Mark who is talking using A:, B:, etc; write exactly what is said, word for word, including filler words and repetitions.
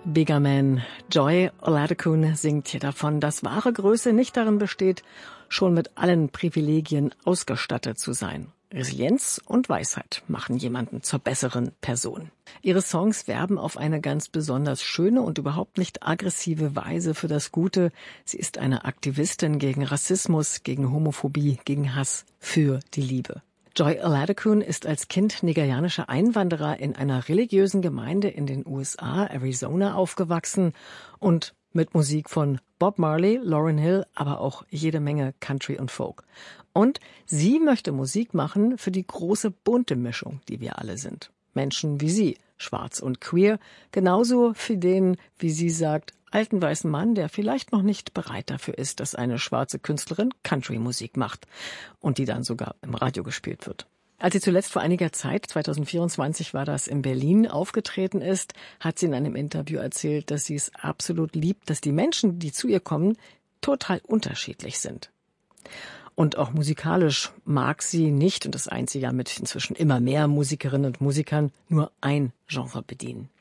A: Bigger Man. Joy Oladokun singt hier davon, dass wahre Größe nicht darin besteht, schon mit allen Privilegien ausgestattet zu sein. Resilienz und Weisheit machen jemanden zur besseren Person. Ihre Songs werben auf eine ganz besonders schöne und überhaupt nicht aggressive Weise für das Gute. Sie ist eine Aktivistin gegen Rassismus, gegen Homophobie, gegen Hass, für die Liebe. Joy Oladokun ist als Kind nigerianischer Einwanderer in einer religiösen Gemeinde in den U S A, Arizona, aufgewachsen und mit Musik von Bob Marley, Lauryn Hill, aber auch jede Menge Country und Folk. Und sie möchte Musik machen für die große bunte Mischung, die wir alle sind. Menschen wie sie, schwarz und queer, genauso für den, wie sie sagt, alten weißen Mann, der vielleicht noch nicht bereit dafür ist, dass eine schwarze Künstlerin Country-Musik macht und die dann sogar im Radio gespielt wird. Als sie zuletzt vor einiger Zeit, zwanzig vierundzwanzig war das, in Berlin aufgetreten ist, hat sie in einem Interview erzählt, dass sie es absolut liebt, dass die Menschen, die zu ihr kommen, total unterschiedlich sind. Und auch musikalisch mag sie nicht, und das einzige Jahr mit inzwischen immer mehr Musikerinnen und Musikern, nur ein Genre bedienen.